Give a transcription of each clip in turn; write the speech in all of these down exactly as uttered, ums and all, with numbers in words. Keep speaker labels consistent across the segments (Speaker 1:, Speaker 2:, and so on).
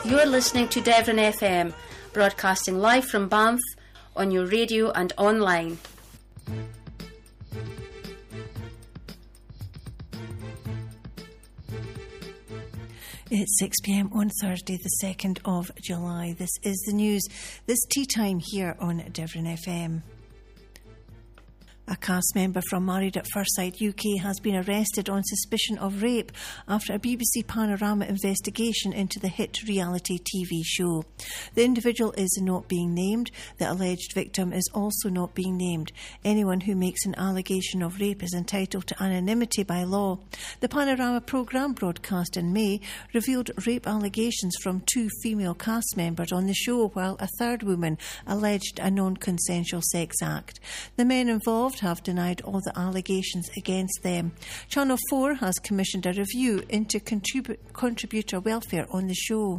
Speaker 1: You're listening to Devon F M, broadcasting live from Banff on your radio and online.
Speaker 2: It's six p m on Thursday, the second of July. This is the news. This tea time here on Devon F M. A cast member from Married at First Sight U K has been arrested on suspicion of rape after a B B C Panorama investigation into the hit reality T V show. The individual is not being named. The alleged victim is also not being named. Anyone who makes an allegation of rape is entitled to anonymity by law. The Panorama programme, broadcast in May, revealed rape allegations from two female cast members on the show, while a third woman alleged a non-consensual sex act. The men involved have denied all the allegations against them. Channel four has commissioned a review into contribu- contributor welfare on the show.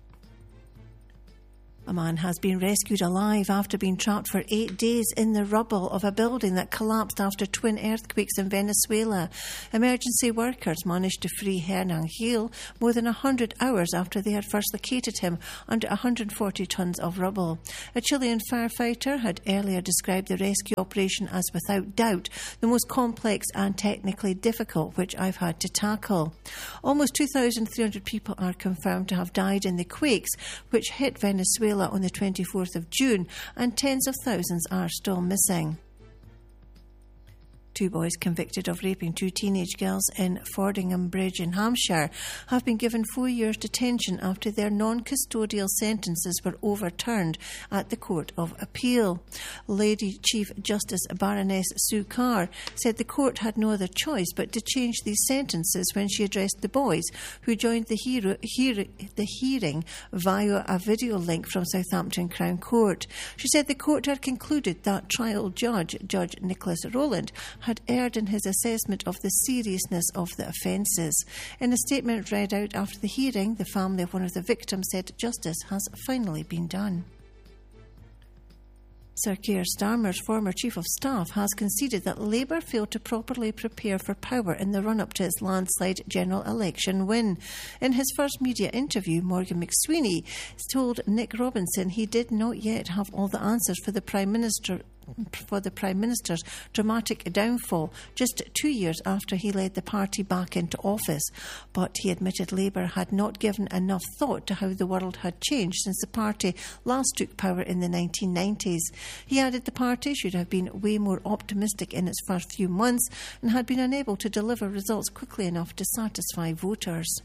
Speaker 2: A man has been rescued alive after being trapped for eight days in the rubble of a building that collapsed after twin earthquakes in Venezuela. Emergency workers managed to free Hernan Gil more than one hundred hours after they had first located him under one hundred forty tonnes of rubble. A Chilean firefighter had earlier described the rescue operation as without doubt the most complex and technically difficult which I've had to tackle. Almost two thousand three hundred people are confirmed to have died in the quakes which hit Venezuela on the twenty-fourth of June, and tens of thousands are still missing. Two boys convicted of raping two teenage girls in Fordingham Bridge in Hampshire have been given four years detention after their non-custodial sentences were overturned at the Court of Appeal. Lady Chief Justice Baroness Sue Carr said the court had no other choice but to change these sentences when she addressed the boys who joined the, hero, hear, the hearing via a video link from Southampton Crown Court. She said the court had concluded that trial judge, Judge Nicholas Rowland, had erred in his assessment of the seriousness of the offences. In a statement read out after the hearing, the family of one of the victims said justice has finally been done. Sir Keir Starmer's former Chief of Staff has conceded that Labour failed to properly prepare for power in the run-up to its landslide general election win. In his first media interview, Morgan McSweeney told Nick Robinson he did not yet have all the answers for the Prime Minister for the Prime Minister's dramatic downfall just two years after he led the party back into office. But he admitted Labour had not given enough thought to how the world had changed since the party last took power in the nineteen nineties. He added the party should have been way more optimistic in its first few months and had been unable to deliver results quickly enough to satisfy voters.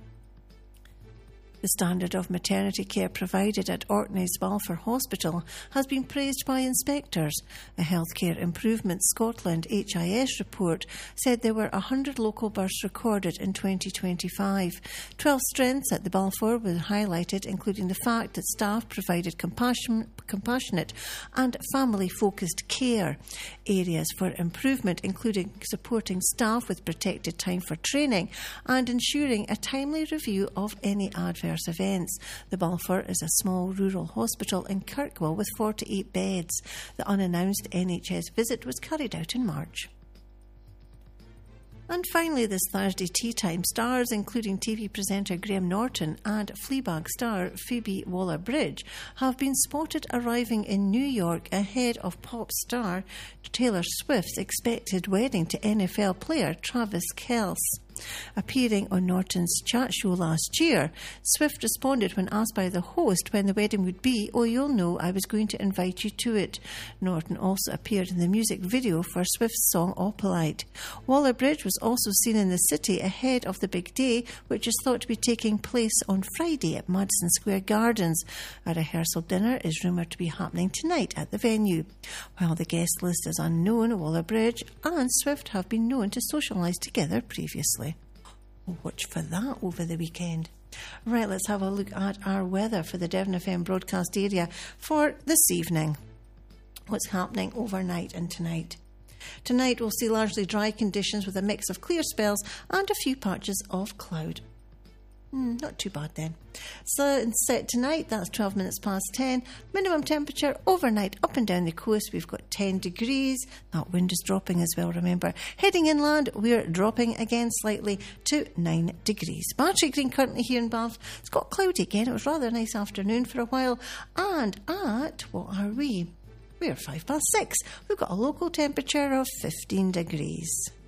Speaker 2: The standard of maternity care provided at Orkney's Balfour Hospital has been praised by inspectors. A Healthcare Improvement Scotland H I S report said there were one hundred local births recorded in twenty twenty-five. Twelve strengths at the Balfour were highlighted, including the fact that staff provided compassion, compassionate and family-focused care. Areas for improvement including supporting staff with protected time for training and ensuring a timely review of any adverse events. The Balfour is a small rural hospital in Kirkwall with forty-eight beds. The unannounced N H S visit was carried out in March. And finally, this Thursday tea time, stars including T V presenter Graham Norton and Fleabag star Phoebe Waller-Bridge have been spotted arriving in New York ahead of pop star Taylor Swift's expected wedding to N F L player Travis Kelce. Appearing on Norton's chat show last year, Swift responded when asked by the host when the wedding would be, "Oh, you'll know, I was going to invite you to it." Norton also appeared in the music video for Swift's song Opalite. Waller-Bridge was also seen in the city ahead of the big day, which is thought to be taking place on Friday at Madison Square Gardens. A rehearsal dinner is rumoured to be happening tonight at the venue. While the guest list is unknown, Waller-Bridge and Swift have been known to socialise together previously. We'll watch for that over the weekend. Right, let's have a look at our weather for the Devon F M broadcast area for this evening. What's happening overnight and tonight? Tonight we'll see largely dry conditions with a mix of clear spells and a few patches of cloud. Mm, not too bad then. Sunset tonight, that's twelve minutes past ten. Minimum temperature overnight up and down the coast, we've got ten degrees. That wind is dropping as well, remember. Heading inland, we're dropping again slightly to nine degrees. Bantry Green currently here in Bath. It's got cloudy again. It was rather a nice afternoon for a while. And at, what are we? We're five past six. We've got a local temperature of fifteen degrees.